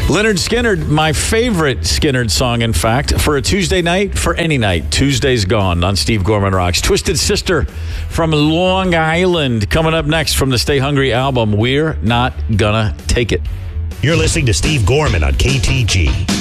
Leonard Skinnard, my favorite Skinnard song, in fact, for a Tuesday night, for any night. Tuesday's Gone on Steve Gorman Rocks. Twisted Sister from Long Island coming up next from the Stay Hungry album, We're Not Gonna Take It. You're listening to Steve Gorman on KTG.